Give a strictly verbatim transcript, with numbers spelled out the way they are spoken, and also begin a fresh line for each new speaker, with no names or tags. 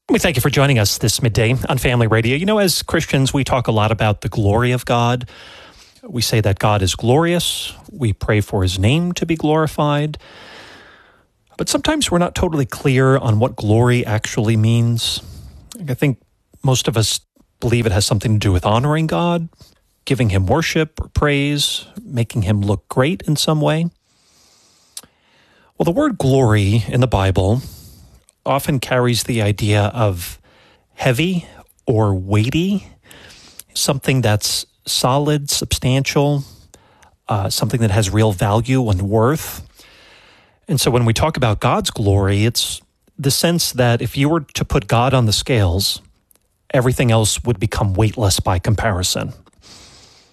We thank you for joining us this midday on Family Radio. You know, as Christians, we talk a lot about the glory of God. We say that God is glorious. We pray for his name to be glorified. But sometimes we're not totally clear on what glory actually means. I think most of us believe it has something to do with honoring God, giving him worship or praise, making him look great in some way. Well, the word glory in the Bible often carries the idea of heavy or weighty, something that's solid, substantial, uh, something that has real value and worth. And so when we talk about God's glory, it's the sense that if you were to put God on the scales, everything else would become weightless by comparison.